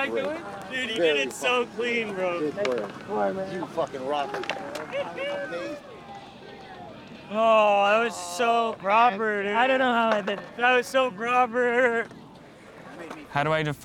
that good? Dude, you did it so clean, bro. You fucking rock. Oh, that was so proper, dude. I don't know how I did it. That was so proper. How do I define